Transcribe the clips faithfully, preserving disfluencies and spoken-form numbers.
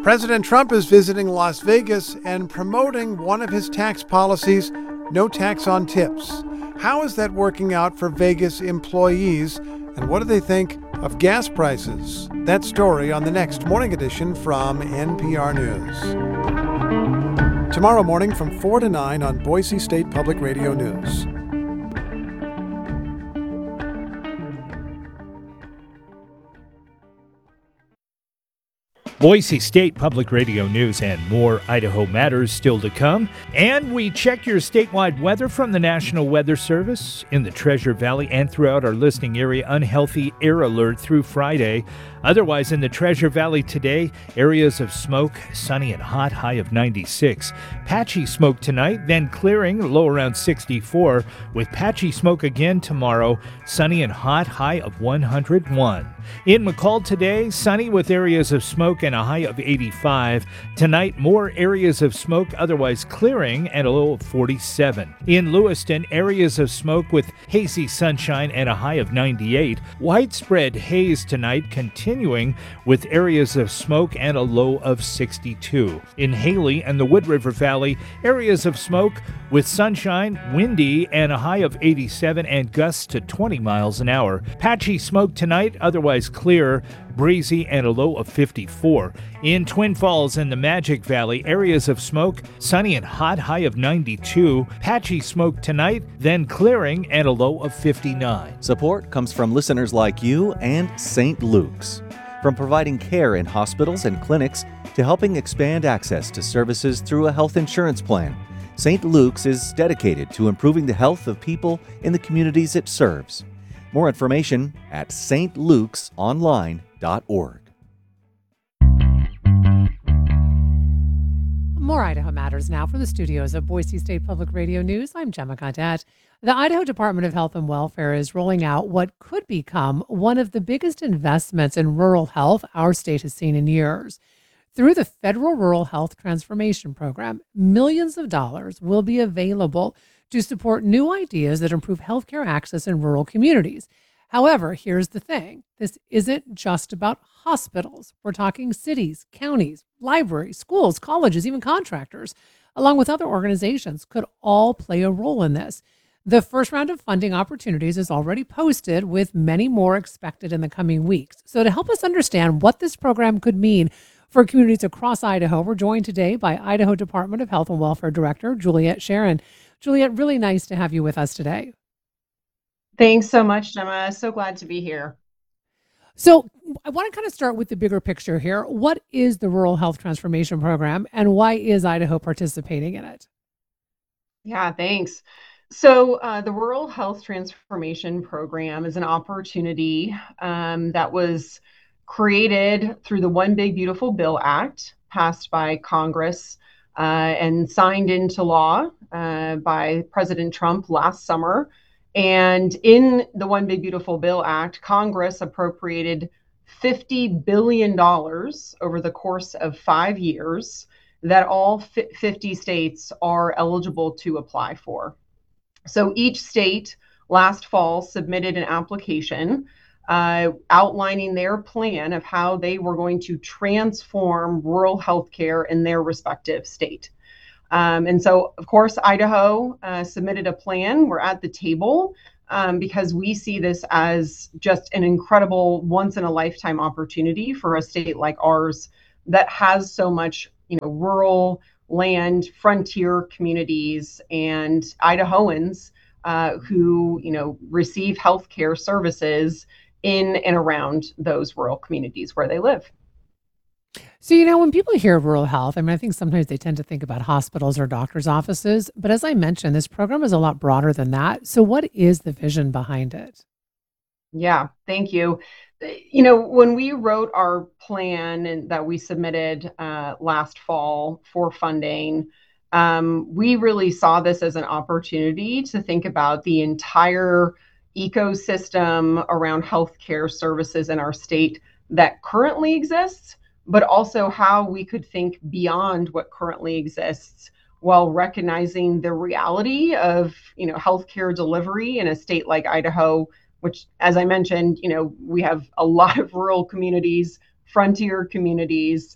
President Trump is visiting Las Vegas and promoting one of his tax policies, no tax on tips. How is that working out for Vegas employees, and what do they think of gas prices? That story on the next Morning Edition from N P R News. Tomorrow morning from four to nine on Boise State Public Radio News. Boise State Public Radio News and more Idaho Matters still to come. And we check your statewide weather from the National Weather Service. In the Treasure Valley and throughout our listening area, unhealthy air alert through Friday. Otherwise, in the Treasure Valley today, areas of smoke, sunny and hot, high of ninety-six. Patchy smoke tonight, then clearing, low around sixty-four. With patchy smoke again tomorrow, sunny and hot, high of one hundred one. In McCall today, sunny with areas of smoke and a high of eighty-five. Tonight, more areas of smoke, otherwise clearing, and a low of forty-seven. In Lewiston, areas of smoke with hazy sunshine and a high of ninety-eight. Widespread haze tonight, continuing with areas of smoke and a low of sixty-two. In Haley and the Wood River Valley, areas of smoke with sunshine, windy, and a high of eighty-seven and gusts to twenty miles an hour. Patchy smoke tonight, otherwise clear, breezy, and a low of fifty-four. In Twin Falls and the Magic Valley, areas of smoke, sunny and hot, high of ninety-two. Patchy smoke tonight, then clearing, and a low of fifty-nine. Support comes from listeners like you and Saint Luke's. From providing care in hospitals and clinics to helping expand access to services through a health insurance plan, Saint Luke's is dedicated to improving the health of people in the communities it serves. More information at s t lukes online dot org. More Idaho Matters now from the studios of Boise State Public Radio News. I'm Gemma Gaudette. The Idaho Department of Health and Welfare is rolling out what could become one of the biggest investments in rural health our state has seen in years. Through the Federal Rural Health Transformation Program, millions of dollars will be available to support new ideas that improve healthcare access in rural communities. However, here's the thing. This isn't just about hospitals. We're talking cities, counties, libraries, schools, colleges, even contractors, along with other organizations, could all play a role in this. The first round of funding opportunities is already posted, with many more expected in the coming weeks. So to help us understand what this program could mean for communities across Idaho, we're joined today by Idaho Department of Health and Welfare Director Juliette Sharon. Juliette, really nice to have you with us today. Thanks so much, Gemma. So glad to be here. So I want to kind of start with the bigger picture here. What is the Rural Health Transformation Program, and why is Idaho participating in it? Yeah, thanks. So uh, the Rural Health Transformation Program is an opportunity um, that was created through the One Big Beautiful Bill Act, passed by Congress uh, and signed into law uh, by President Trump last summer. And in the One Big Beautiful Bill Act, Congress appropriated fifty billion dollars over the course of five years that all fifty states are eligible to apply for. So each state last fall submitted an application uh, outlining their plan of how they were going to transform rural healthcare in their respective state. Um, and so, of course, Idaho uh, submitted a plan. We're at the table um, because we see this as just an incredible once-in-a-lifetime opportunity for a state like ours that has so much, you know, rural land, frontier communities, and Idahoans uh, who, you know, receive healthcare services in and around those rural communities where they live. So, you know, when people hear rural health, I mean, I think sometimes they tend to think about hospitals or doctors' offices. But as I mentioned, this program is a lot broader than that. So what is the vision behind it? Yeah, thank you. You know, when we wrote our plan and that we submitted uh, last fall for funding, um, we really saw this as an opportunity to think about the entire ecosystem around healthcare services in our state that currently exists, but also how we could think beyond what currently exists while recognizing the reality of, you know, healthcare delivery in a state like Idaho, which, as I mentioned, you know, we have a lot of rural communities, frontier communities,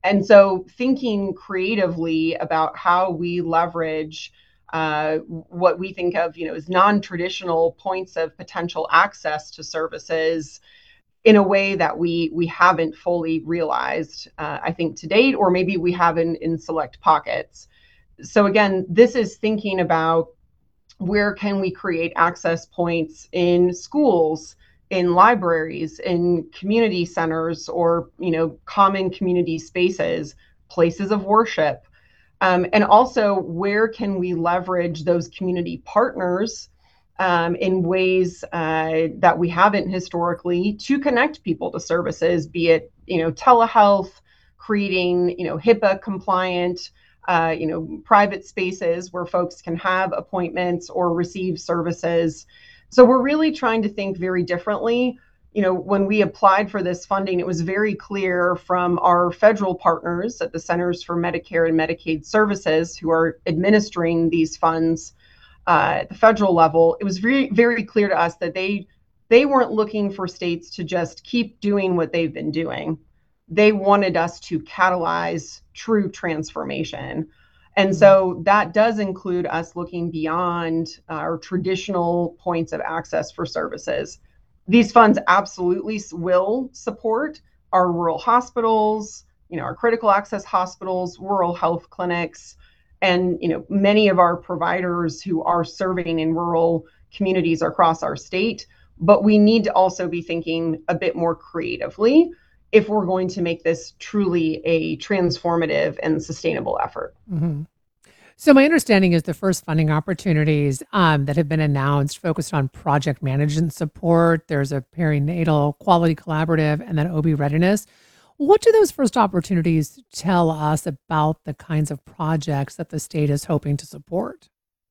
And so thinking creatively about how we leverage uh, what we think of, you know, as non-traditional points of potential access to services in a way that we we haven't fully realized, uh, I think, to date, or maybe we haven't in select pockets. So again, this is thinking about where can we create access points in schools, in libraries, in community centers, or you know, common community spaces, places of worship, um, and also where can we leverage those community partners um, in ways uh, that we haven't historically to connect people to services, be it you know telehealth, creating you know HIPAA compliant uh, you know private spaces where folks can have appointments or receive services. So we're really trying to think very differently. You know, when we applied for this funding, it was very clear from our federal partners at the Centers for Medicare and Medicaid Services, who are administering these funds uh, at the federal level. It was very, very clear to us that they they weren't looking for states to just keep doing what they've been doing. They wanted us to catalyze true transformation. And so that does include us looking beyond our traditional points of access for services. These funds absolutely will support our rural hospitals, you know, our critical access hospitals, rural health clinics, and you know, many of our providers who are serving in rural communities across our state. But we need to also be thinking a bit more creatively if we're going to make this truly a transformative and sustainable effort. Mm-hmm. So my understanding is the first funding opportunities um, that have been announced focused on project management support. There's a perinatal quality collaborative and then O B readiness. What do those first opportunities tell us about the kinds of projects that the state is hoping to support?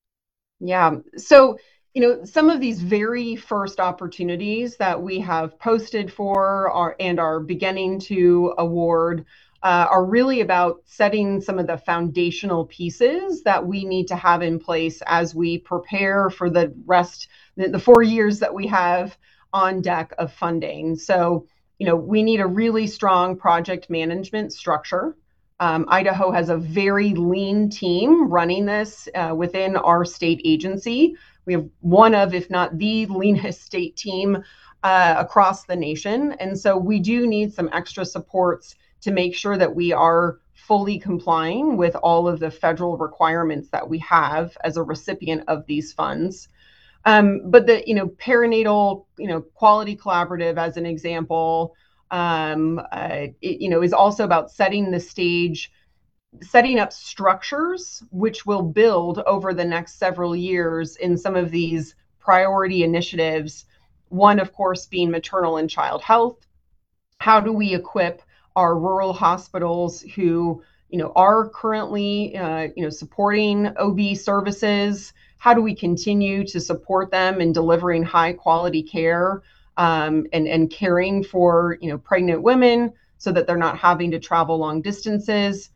Yeah. So, you know, some of these very first opportunities that we have posted for are, and are beginning to award uh, are really about setting some of the foundational pieces that we need to have in place as we prepare for the rest, the, the four years that we have on deck of funding. So, you know, we need a really strong project management structure. Um, Idaho has a very lean team running this uh, within our state agency. We have one of, if not the leanest state team uh, across the nation. And so we do need some extra supports to make sure that we are fully complying with all of the federal requirements that we have as a recipient of these funds. Um, but the, you know, perinatal, you know, quality collaborative, as an example, um, uh, it, you know, is also about setting the stage, setting up structures which will build over the next several years in some of these priority initiatives. One, of course, being maternal and child health. How do we equip our rural hospitals who, you know, are currently, uh, you know, supporting O B services? How do we continue to support them in delivering high quality care um, and, and caring for, you know, pregnant women so that they're not having to travel long distances?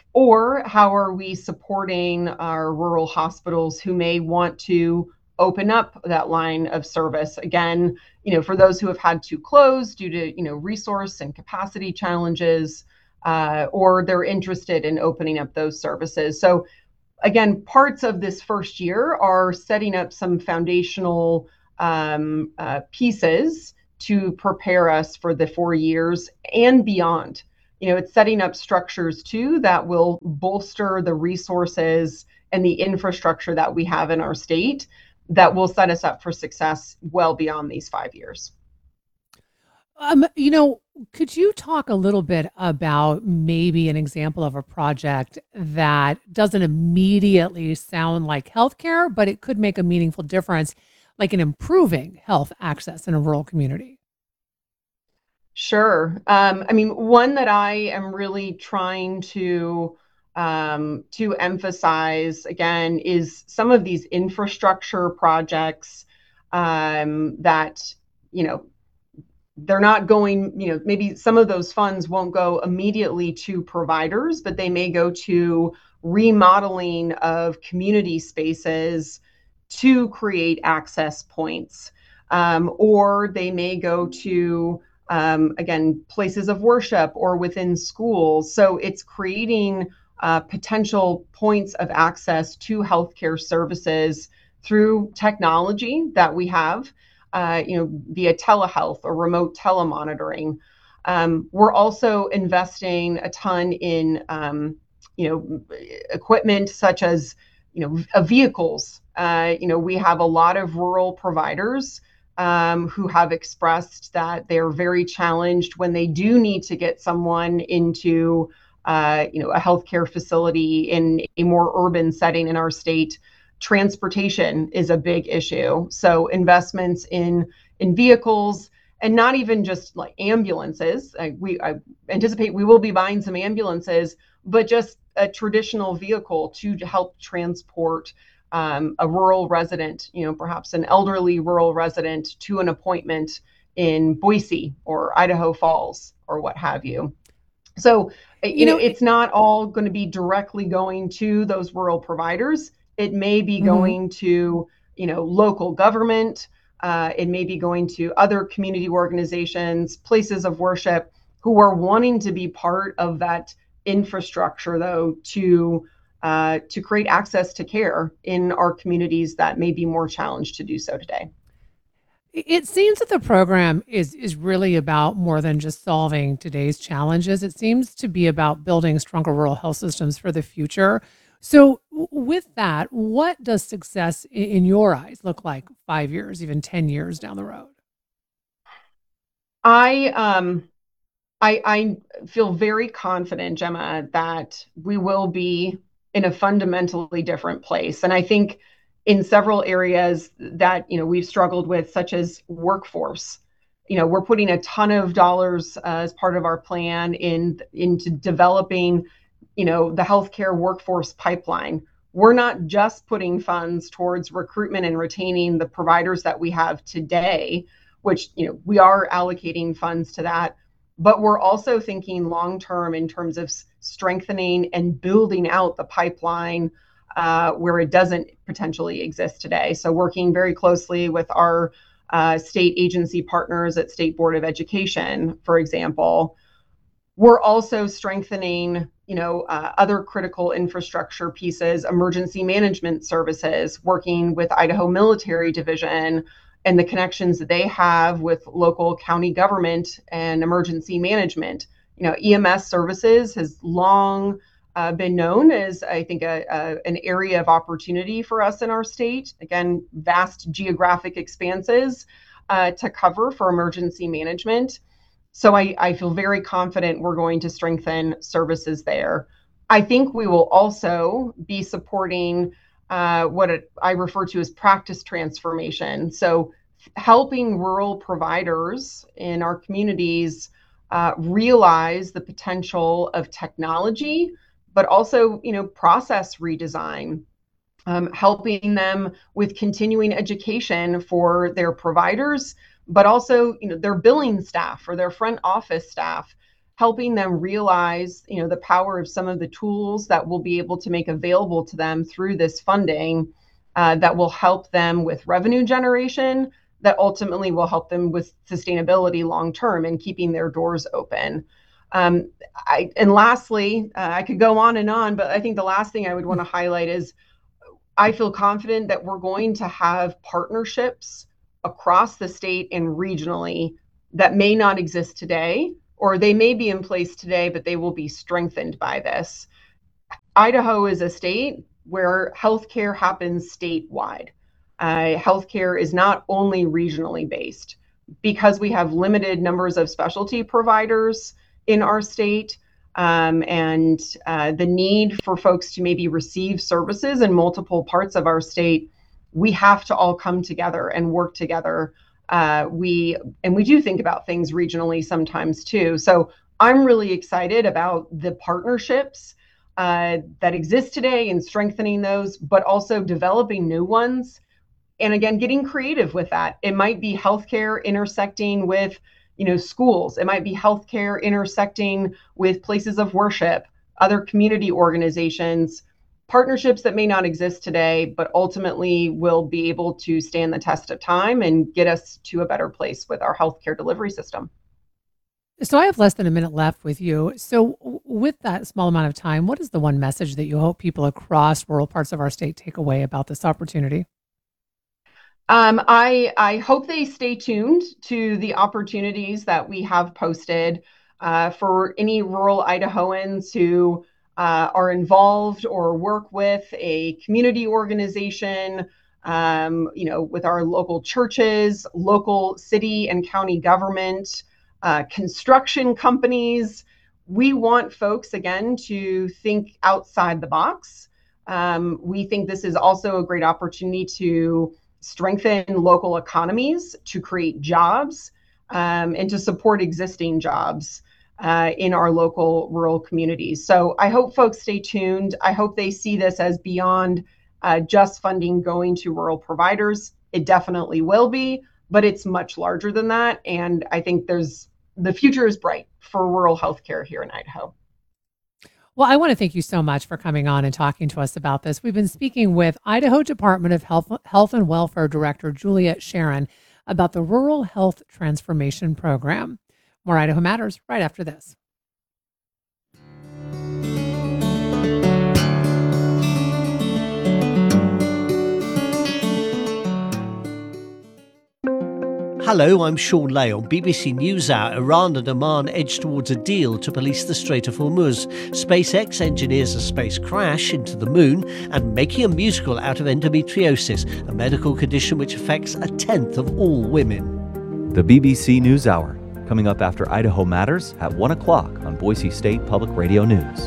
Or how are we supporting our rural hospitals who may want to open up that line of service again, you know, for those who have had to close due to, you know, resource and capacity challenges, uh, or they're interested in opening up those services. So again, parts of this first year are setting up some foundational um, uh, pieces to prepare us for the four years and beyond. You know, it's setting up structures too that will bolster the resources and the infrastructure that we have in our state that will set us up for success well beyond these five years. Um, you know, could you talk a little bit about maybe an example of a project that doesn't immediately sound like healthcare, but it could make a meaningful difference, like in improving health access in a rural community? Sure. Um, I mean, one that I am really trying to um, to emphasize again is some of these infrastructure projects um, that, you know, they're not going, you know, maybe some of those funds won't go immediately to providers, but they may go to remodeling of community spaces to create access points. Um, or they may go to um, again, places of worship or within schools. So it's creating uh, potential points of access to healthcare services through technology that we have, uh, you know, via telehealth or remote telemonitoring. Um, we're also investing a ton in, um, you know, equipment such as, you know, uh, vehicles. Uh, you know, we have a lot of rural providers um, who have expressed that they're very challenged when they do need to get someone into, uh, you know, a healthcare facility in a more urban setting in our state. Transportation is a big issue. So investments in in vehicles, and not even just like ambulances. I, we I anticipate we will be buying some ambulances, but just a traditional vehicle to help transport um, a rural resident, you know, perhaps an elderly rural resident to an appointment in Boise or Idaho Falls or what have you. So, You you know, know, it's not all going to be directly going to those rural providers. It may be mhm. going to, you know, local government. Uh, it may be going to other community organizations, places of worship who are wanting to be part of that infrastructure, though, to uh, to create access to care in our communities that may be more challenged to do so today. It seems that the program is is really about more than just solving today's challenges. It seems to be about building stronger rural health systems for the future. So, w- with that, what does success i- in your eyes look like five years, even ten years down the road? I um I, I feel very confident, Gemma, that we will be in a fundamentally different place. And I think in several areas that, you know, we've struggled with, such as workforce, you know, we're putting a ton of dollars uh, as part of our plan in into developing, you know, the healthcare workforce pipeline. We're not just putting funds towards recruitment and retaining the providers that we have today, which, you know, we are allocating funds to that, but we're also thinking long term in terms of strengthening and building out the pipeline uh, where it doesn't potentially exist today. So, working very closely with our uh, state agency partners at State Board of Education, for example. We're also strengthening, you know, uh, other critical infrastructure pieces, emergency management services, working with Idaho Military Division and the connections that they have with local county government and emergency management. You know, E M S services has long uh, been known as, I think, a, a, an area of opportunity for us in our state. Again, vast geographic expanses uh, to cover for emergency management. So I, I feel very confident we're going to strengthen services there. I think we will also be supporting uh, what it, I refer to as practice transformation. So helping rural providers in our communities uh, realize the potential of technology, but also, you know, process redesign, um, helping them with continuing education for their providers, but also, you know, their billing staff or their front office staff, helping them realize, you know, the power of some of the tools that we'll be able to make available to them through this funding uh, that will help them with revenue generation, that ultimately will help them with sustainability long term and keeping their doors open. Um, I, and lastly, uh, I could go on and on, but I think the last thing I would want to highlight is I feel confident that we're going to have partnerships across the state and regionally that may not exist today, or they may be in place today, but they will be strengthened by this. Idaho is a state where healthcare happens statewide. Uh, healthcare is not only regionally based. Because we have limited numbers of specialty providers in our state, um, and uh, the need for folks to maybe receive services in multiple parts of our state, we have to all come together and work together. Uh, we and we do think about things regionally sometimes too. So I'm really excited about the partnerships uh, that exist today and strengthening those, but also developing new ones. And again, getting creative with that. It might be healthcare intersecting with, you know, schools. It might be healthcare intersecting with places of worship, other community organizations, partnerships that may not exist today, but ultimately will be able to stand the test of time and get us to a better place with our healthcare delivery system. So I have less than a minute left with you. So w- with that small amount of time, what is the one message that you hope people across rural parts of our state take away about this opportunity? Um, I I hope they stay tuned to the opportunities that we have posted uh, for any rural Idahoans who uh, are involved or work with a community organization, um, you know, with our local churches, local city and county government, uh, construction companies. We want folks again to think outside the box. Um, we think this is also a great opportunity to strengthen local economies, to create jobs, um, and to support existing jobs uh, in our local rural communities. So I hope folks stay tuned. I hope they see this as beyond uh, just funding going to rural providers. It definitely will be, but it's much larger than that. And I think there's the future is bright for rural healthcare here in Idaho. Well, I want to thank you so much for coming on and talking to us about this. We've been speaking with Idaho Department of Health, Health and Welfare Director Juliet Sharon about the Rural Health Transformation Program. More Idaho Matters right after this. Hello, I'm Sean Lay. On B B C NewsHour, Iran and Oman edge towards a deal to police the Strait of Hormuz. SpaceX engineers a space crash into the moon and making a musical out of endometriosis, a medical condition which affects a tenth of all women. The B B C NewsHour, coming up after Idaho Matters at one o'clock on Boise State Public Radio News.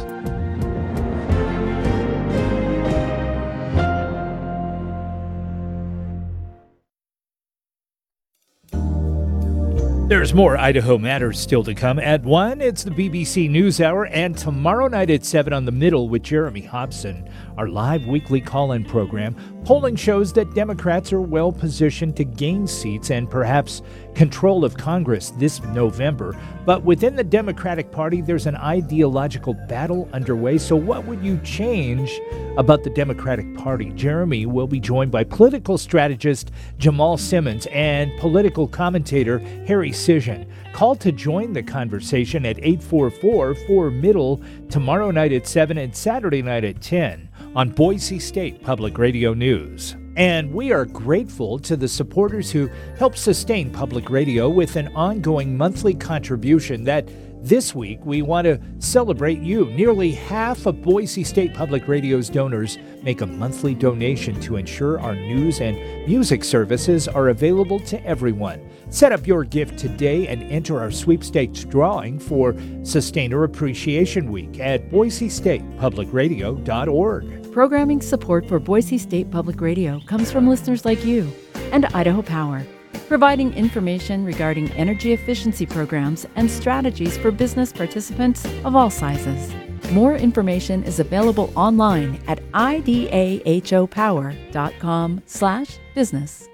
There's more Idaho Matters still to come. At one, it's the B B C NewsHour, and tomorrow night at seven on The Middle with Jeremy Hobson, our live weekly call-in program. Polling shows that Democrats are well positioned to gain seats and perhaps control of Congress this November. But within the Democratic Party, there's an ideological battle underway. So what would you change about the Democratic Party? Jeremy will be joined by political strategist Jamal Simmons and political commentator Harry Cision. Call to join the conversation at eight four four, four middle tomorrow night at seven and Saturday night at ten on Boise State Public Radio News. And we are grateful to the supporters who help sustain public radio with an ongoing monthly contribution that this week we want to celebrate you. Nearly half of Boise State Public Radio's donors make a monthly donation to ensure our news and music services are available to everyone. Set up your gift today and enter our sweepstakes drawing for Sustainer Appreciation Week at boise state public radio dot org. Programming support for Boise State Public Radio comes from listeners like you and Idaho Power, providing information regarding energy efficiency programs and strategies for business participants of all sizes. More information is available online at idahopower dot com slash business.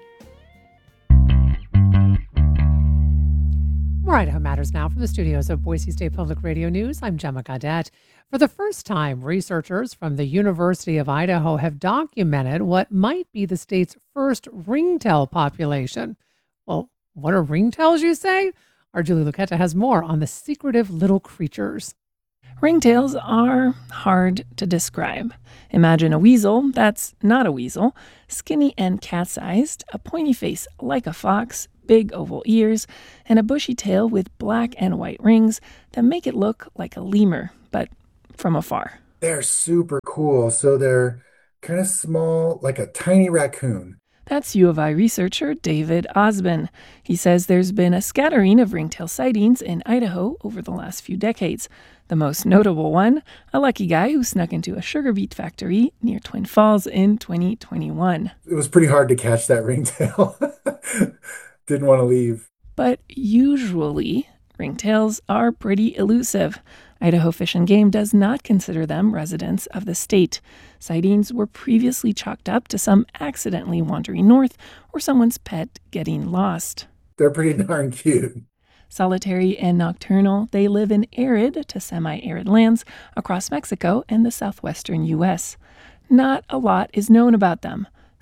More Idaho Matters now from the studios of Boise State Public Radio News. I'm Gemma Gaudette. For the first time, researchers from the University of Idaho have documented what might be the state's first ringtail population. Well, what are ringtails, you say? Our Julie Luqueta has more on the secretive little creatures. Ringtails are hard to describe. Imagine a weasel that's not a weasel, skinny and cat-sized, a pointy face like a fox, big oval ears, and a bushy tail with black and white rings that make it look like a lemur, but from afar. They're super cool. So they're kind of small, like a tiny raccoon. That's U of I researcher David Osbin. He says there's been a scattering of ringtail sightings in Idaho over the last few decades. The most notable one, a lucky guy who snuck into a sugar beet factory near Twin Falls in twenty twenty-one. It was pretty hard to catch that ringtail. Didn't want to leave. But usually, ringtails are pretty elusive. Idaho Fish and Game does not consider them residents of the state. Sightings were previously chalked up to some accidentally wandering north or someone's pet getting lost. They're pretty darn cute. Solitary and nocturnal, they live in arid to semi-arid lands across Mexico and the southwestern U S. Not a lot is known about them.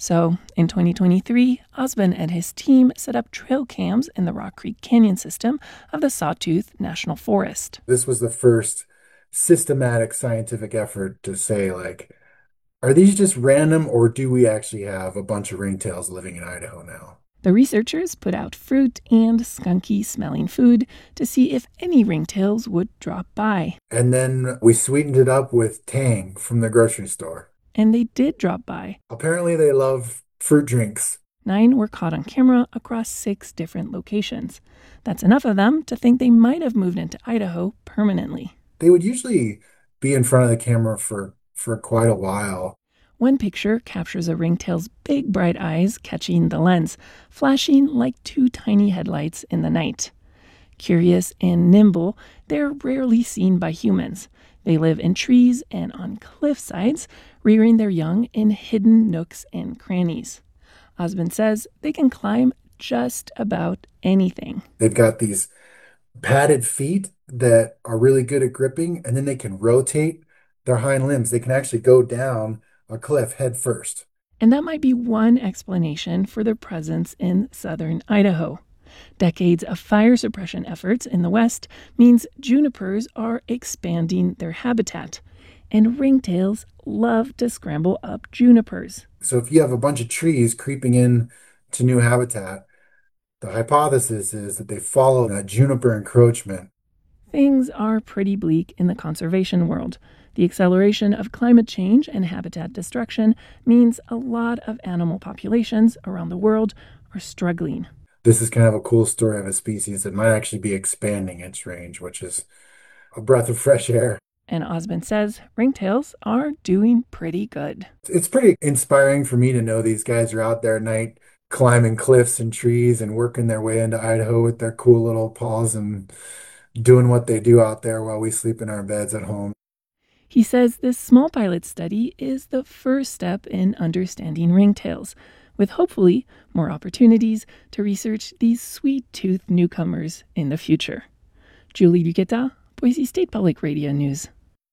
So, in twenty twenty-three, Osmond and his team set up trail cams in the Rock Creek Canyon system of the Sawtooth National Forest. This was the first systematic scientific effort to say, like, are these just random, or do we actually have a bunch of ringtails living in Idaho now? The researchers put out fruit and skunky-smelling food to see if any ringtails would drop by. And then we sweetened it up with Tang from the grocery store. And they did drop by. Apparently they love fruit drinks. Nine were caught on camera across six different locations. That's enough of them to think they might have moved into Idaho permanently. They would usually be in front of the camera for, for quite a while. One picture captures a ringtail's big bright eyes catching the lens, flashing like two tiny headlights in the night. Curious and nimble, they're rarely seen by humans. They live in trees and on cliff sides, rearing their young in hidden nooks and crannies. Osmond says they can climb just about anything. They've got these padded feet that are really good at gripping, and then they can rotate their hind limbs. They can actually go down a cliff head first. And that might be one explanation for their presence in southern Idaho. Decades of fire suppression efforts in the West means junipers are expanding their habitat, and ringtails love to scramble up junipers. So if you have a bunch of trees creeping in to new habitat, the hypothesis is that they follow that juniper encroachment. Things are pretty bleak in the conservation world. The acceleration of climate change and habitat destruction means a lot of animal populations around the world are struggling. This is kind of a cool story of a species that might actually be expanding its range, which is a breath of fresh air. And Osmond says ringtails are doing pretty good. It's pretty inspiring for me to know these guys are out there at night climbing cliffs and trees and working their way into Idaho with their cool little paws and doing what they do out there while we sleep in our beds at home. He says this small pilot study is the first step in understanding ringtails, with hopefully more opportunities to research these sweet-toothed newcomers in the future. Julie Duqueta, Boise State Public Radio News.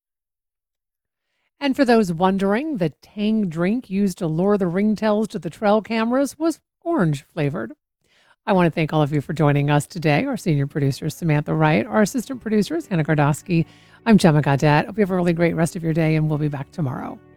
And for those wondering, the Tang drink used to lure the ringtails to the trail cameras was orange flavored. I want to thank all of you for joining us today. Our senior producer, Samantha Wright. Our assistant producers, Hannah Gardosky. I'm Gemma Gaudette. Hope you have a really great rest of your day, and we'll be back tomorrow.